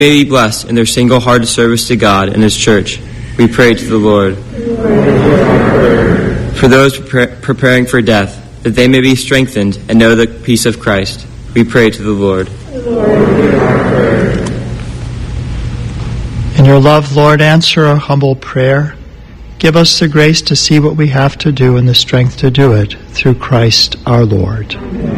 may be blessed in their single-hearted service to God and His church. We pray to the Lord. For those preparing for death, that they may be strengthened and know the peace of Christ. We pray to the Lord. In your love, Lord, answer our humble prayer. Give us the grace to see what we have to do and the strength to do it, through Christ our Lord.